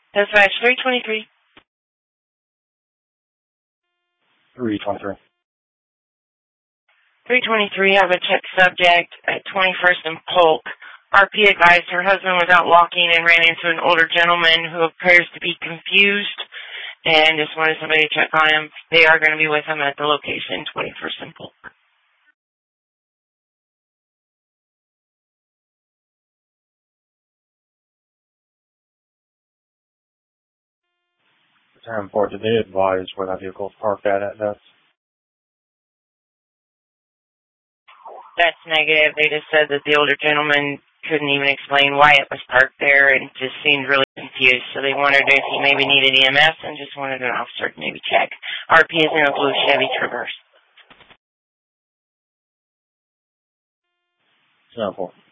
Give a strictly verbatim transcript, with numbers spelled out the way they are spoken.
Dispatch three twenty-three. three twenty-three. three twenty-three, I have a check subject at twenty-first and Polk. R P advised her husband was out walking and ran into an older gentleman who appears to be confused and just wanted somebody to check on him. They are going to be with him at the location, twenty-first and Polk. ten four, did they advise where that vehicle is parked at at that? That's negative. They just said that the older gentleman couldn't even explain why it was parked there and just seemed really confused. So they wondered if he maybe needed E M S and just wanted an officer to maybe check. R P is in a blue Chevy Traverse. ten four.